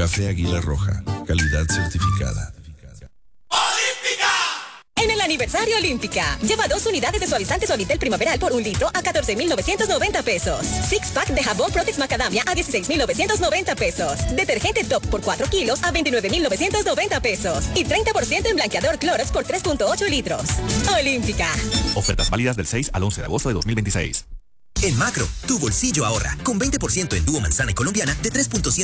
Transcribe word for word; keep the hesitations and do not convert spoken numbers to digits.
Café Águila Roja, calidad certificada. En el aniversario Olímpica, lleva dos unidades de suavizante Suavitel primaveral por un litro a catorce mil novecientos noventa pesos. Six pack de jabón Protex Macadamia a dieciséis mil novecientos noventa pesos. Detergente Top por cuatro kilos a veintinueve mil novecientos noventa pesos. Y treinta por ciento en blanqueador Clorox por tres punto ocho litros. Olímpica. Ofertas válidas del seis al once de agosto de dos mil veintiséis. En Macro, tu bolsillo ahorra con veinte por ciento en dúo manzana y colombiana de tres punto siete